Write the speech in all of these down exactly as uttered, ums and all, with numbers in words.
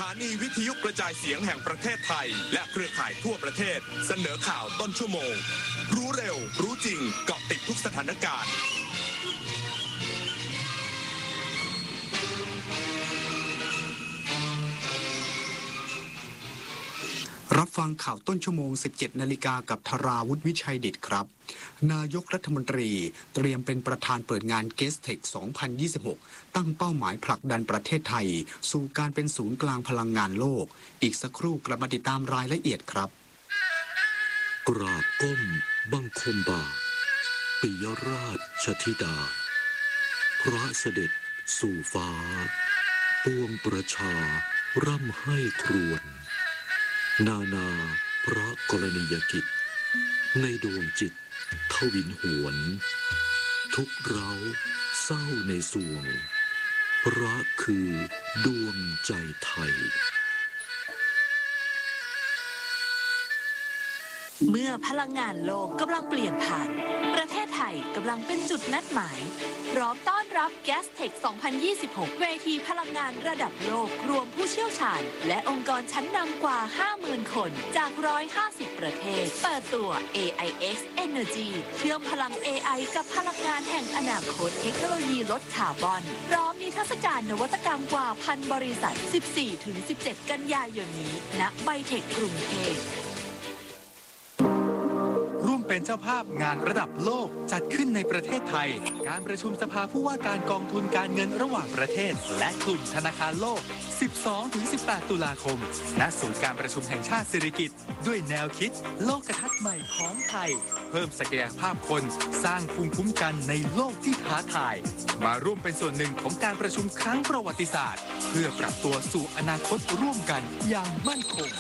ถานีวิทยุกระจายเสียงแห่งประเทศไทยและเครือข่ายทั่วประเทศเสนอข่าวต้นชั่วโมงรู้เร็วรู้จริงเกาะติดทุกสถานการณ์รับฟังข่าวต้นชั่วโมง สิบเจ็ดนาฬิกากับธราวุฒิวิชัยดิษฐ์ครับนายกรัฐมนตรีเตรียมเป็นประธานเปิดงาน Gestech สองพันยี่สิบหก ตั้งเป้าหมายผลักดันประเทศไทยสู่การเป็นศูนย์กลางพลังงานโลกอีกสักครู่กลับมาติดตามรายละเอียดครับกราบก้มบังคมบาทปิยราชธิดาพระเสด็จสู่ฟ้าปวงประชาร่ำให้ครวญนานาพระกรณียกิจในดวงจิตทวินหวนทุกเร้าเศร้าในสวงพระคือดวงใจไทยเมื่อพลังงานโลกกำลังเปลี่ยนผ่านประเทศไทยกำลังเป็นจุดนัดหมายพร้อมต้อนรับ Gestech สองพันยี่สิบหก เวทีพลังงานระดับโลกรวมผู้เชี่ยวชาญและองค์กรชั้นนำกว่า ห้าหมื่น คนจาก หนึ่งร้อยห้าสิบ ประเทศเปิดตัว เอ ไอ เอ็กซ์ Energy เชื่อมพลัง เอ ไอ กับพลังงานแห่งอนาคตเทคโนโลยีลดคาร์บอนพร้อมนิทรรศการนวัตกรรมกว่าพันบริษัท สิบสี่ถึงสิบเจ็ด กันยายนนี้ณไบเทคกรุงเทพร่วมเป็นเจ้าภาพงานระดับโลกจัดขึ้นในประเทศไทยการประชุมสภาผู้ว่าการกองทุนการเงินระหว่างประเทศและกลุ่มธนาคารโลก สิบสองถึงสิบแปด ตุลาคมณศูนย์การประชุมแห่งชาติสิริกิติ์ด้วยแนวคิดโลกทัศน์ใหม่ของไทยเพิ่มศักยภาพคนสร้างภูมิคุ้มกันในโลกที่ท้าทายมาร่วมเป็นส่วนหนึ่งของการประชุมครั้งประวัติศาสตร์เพื่อปรับตัวสู่อนาคตร่วมกันอย่างมั่นคง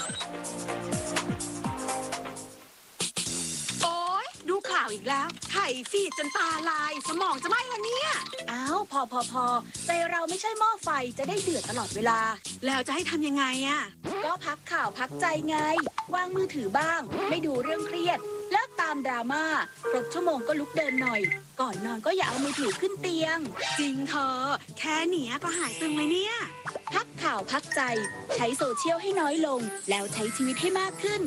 ข่าวอีกแล้วไข่ฟีดจนตาลายสมองจะไหม้แล้วเนี่ยอ้าวพอพอพอใจเราไม่ใช่หม้อไฟจะได้เดือดตลอดเวลาแล้วจะให้ทำยังไงอ่ะก็พักข่าวพักใจไงวางมือถือบ้างไม่ดูเรื่องเครียดเลิกตามดราม่าครบชั่วโมงก็ลุกเดินหน่อยก่อนนอนก็อย่าเอามือถือขึ้นเตียงจริงเธอแค่เนี้ยก็หายตึงเลยเนี่ยพักข่าวพักใจใช้โซเชียลให้น้อยลงแล้วใช้ชีวิตให้มากขึ้น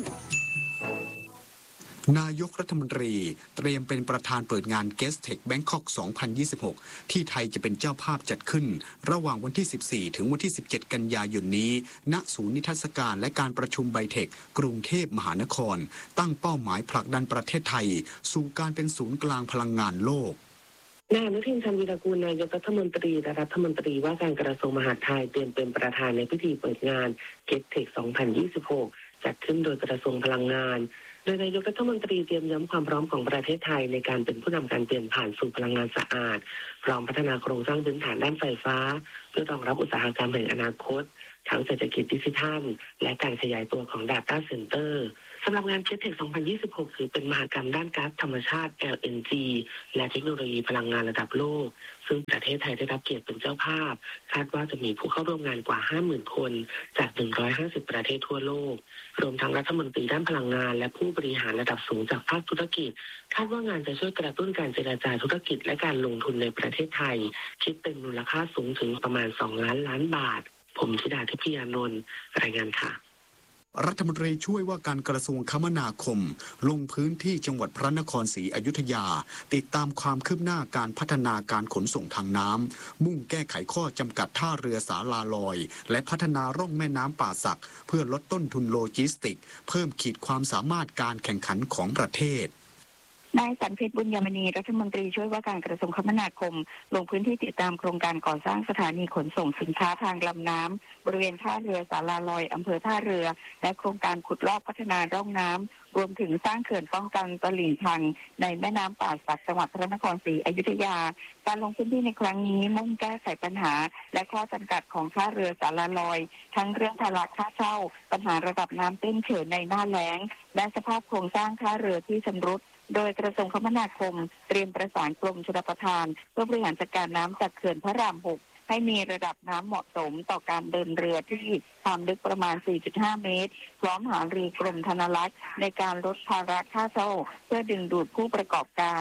นายกรัฐมนตรีเตรียมเป็นประธานเปิดงาน Gestech Bangkok สองพันยี่สิบหก ที่ไทยจะเป็นเจ้าภาพจัดขึ้นระหว่างวันที่ สิบสี่ ถึงวันที่ สิบเจ็ด กันยายนนี้ณศูนย์นิทรรศการและการประชุมไบเทคกรุงเทพมหานครตั้งเป้าหมายผลักดันประเทศไทยสู่การเป็นศูนย์กลางพลังงานโลกนายอนุทิน ชาญวีรกูลนายกรัฐมนตรีและรัฐมนตรีว่าการกระทรวงมหาดไทยเตรียมเป็นประธานในพิธีเปิดงาน Gestech สองพันยี่สิบหก จัดขึ้นโดยกระทรวงพลังงานโดยนายกรัฐมนตรีเตรียมย้ำความพร้อมของประเทศไทยในการเป็นผู้นำการเปลี่ยนผ่านสู่พลังงานสะอาดพร้อมพัฒนาโครงสร้างพื้นฐานด้านไฟฟ้าเพื่อรองรับอุตสาหกรรมแห่งอนาคตทั้งเศรษฐกิจดิจิทัลและการขยายตัวของ Data Center สำหรับงาน Gestech สองพันยี่สิบหก ถือเป็นมหกรรมด้านก๊าซธรรมชาติ แอล เอ็น จี และเทคโนโลยีพลังงานระดับโลกซึ่งประเทศไทยได้รับเกียรติเป็นเจ้าภาพคาดว่าจะมีผู้เข้าร่วมงานกว่า ห้าหมื่น คนจาก หนึ่งร้อยห้าสิบ ประเทศทั่วโลกรวมทั้งรัฐมนตรีด้านพลังงานและผู้บริหารระดับสูงจากภาคธุรกิจคาดว่างานจะช่วยกระตุ้นการเจรจาธุรกิจและการลงทุนในประเทศไทยคิดเป็นมูลค่าสูงถึงประมาณสองล้านล้านบาทผมธิดาทิพยานนท์รายงานค่ะรัฐมนตรีช่วยว่าการกระทรวงคมนาคมลงพื้นที่จังหวัดพระนครศรีอยุธยาติดตามความคืบหน้าการพัฒนาการขนส่งทางน้ำมุ่งแก้ไขข้อจำกัดท่าเรือสาลาลอยและพัฒนาร่องแม่น้ำป่าสักเพื่อลดต้นทุนโลจิสติกเพิ่มขีดความสามารถการแข่งขันของประเทศนายสันเพชรบุญยมณีรัฐมนตรีช่วยว่าการกระทรวงคมนาคมลงพื้นที่ติดตามโครงการก่อสร้างสถานีขนส่งสินค้าทางลำน้ำบริเวณท่าเรือสาลาลอยอำเภอท่าเรือและโครงการขุดลอกพัฒนาร่องน้ำรวมถึงสร้างเขื่อนป้องกันตลิ่งพังในแม่น้ำป่าสักจังหวัดพระนครศรีอยุธยาการลงพื้นที่ในครั้งนี้มุ่งแก้ไขปัญหาและข้อจำกัดของท่าเรือสาลาลอยทั้งเรื่องภาระค่าเช่าปัญหาระดับน้ำตื้นเขินในหน้าแล้งและสภาพโครงสร้างท่าเรือที่ชำรุดโดยกระทรวงคมนาคมเตรียมประสานกรมชลประทานเพื่อบริหารจัดการน้ำจากเขื่อนพระรามหกให้มีระดับน้ำเหมาะสมต่อการเดินเรือที่ความลึกประมาณ สี่จุดห้า เมตรพร้อมหารือกรมธนารักษ์ในการลดภาระค่าเช่าเพื่อดึงดูดผู้ประกอบการ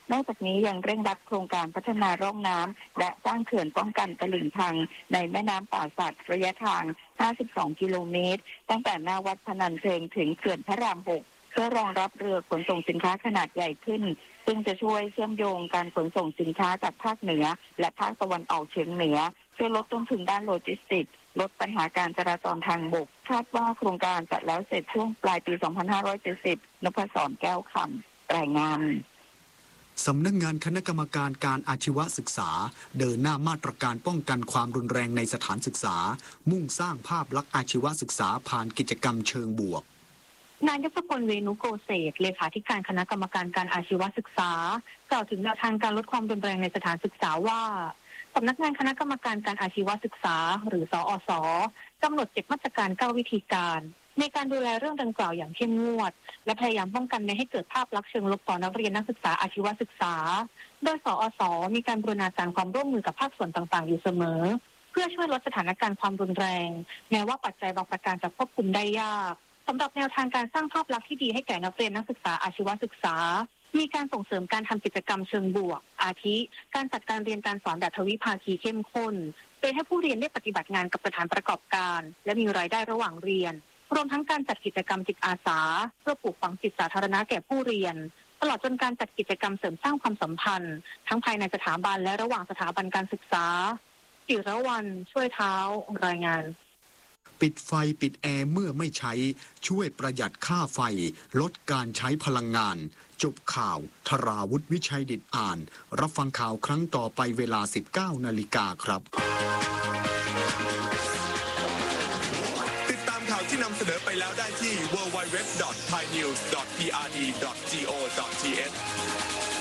นอกจากนี้ยังเร่งรัดโครงการพัฒนาร่องน้ำและสร้างเขื่อนป้องกันตลิ่งพังในแม่น้ำป่าสักระยะทาง ห้าสิบสอง กิโลเมตรตั้งแต่หน้าวัดพนัญเชิงถึงเขื่อนพระราม หก เพื่อรองรับเรือขนส่งสินค้าขนาดใหญ่ขึ้นซึ่งจะช่วยเชื่อมโยงการขนส่งสินค้าจากภาคเหนือและภาคตะวันออกเฉียงเหนือเพื่อลดต้นทุนด้านโลจิสติกส์ลดปัญหาการจราจรทางบกคาดว่าโครงการจะแล้วเสร็จช่วงปลายปี สองพันห้าร้อยเจ็ดสิบ นพศร แก้วคำรายงานสำนักงานคณะกรรมการการอาชีวศึกษาเดินหน้ามาตรการป้องกันความรุนแรงในสถานศึกษามุ่งสร้างภาพลักษณ์อาชีวศึกษาผ่านกิจกรรมเชิงบวกนายกพลเวนุโกเศษเลขาธิการคณะกรรมการการอาชีวศึกษากล่าวถึงแนวทางการลดความรุนแรงในสถานศึกษาว่าสำนักงานคณะกรรมการการอาชีวศึกษาหรือสอสกำหนดเจ็ดมาตรการเก้าวิธีการในการดูแลเรื่องดังกล่าวอย่างเข้มงวดและพยายามป้องกันไม่ให้เกิดภาพลักษณ์เชิงลบต่อนักเรียนนักศึกษาอาชีวศึกษาโดยสอสมีการบูรณาการความร่วมมือกับภาคส่วนต่างๆอยู่เสมอเพื่อช่วยลดสถานการณ์ความรุนแรงแม้ว่าปัจจัยบางประการจะควบคุมได้ยากสำหรับแนวทางการสร้างภาพลักษณ์ที่ดีให้แก่นักเรียนนักศึกษาอาชีวศึกษามีการส่งเสริมการทำกิจกรรมเชิงบวกอาทิการจัดการเรียนการสอนแบบทวิภาคีเข้มข้นโดยให้ผู้เรียนได้ปฏิบัติงานกับสถานประกอบการและมีรายได้ระหว่างเรียนรวมทั้งการจัดกิจกรรมจิตอาสาเพื่อปลูกฝังจิตสาธารณะแก่ผู้เรียนตลอดจนการจัดกิจกรรมเสริมสร้างความสัมพันธ์ทั้งภายในสถาบันและระหว่างสถาบันการศึกษาจิรวรรณช่วยเท้ารายงานปิดไฟปิดแอร์เมื่อไม่ใช้ช่วยประหยัดค่าไฟลดการใช้พลังงานจบข่าวธราวุฒิวิชัยดิษฐ์อ่านรับฟังข่าวครั้งต่อไปเวลา สิบเก้า นาฬิกาครับติดตามข่าวที่นำเสนอไปแล้วได้ที่ ดับเบิลยู ดับเบิลยู ดับเบิลยู ดอท ไทยนิวส์ ดอท พี อาร์ ดี ดอท จี โอ ดอท ที เอช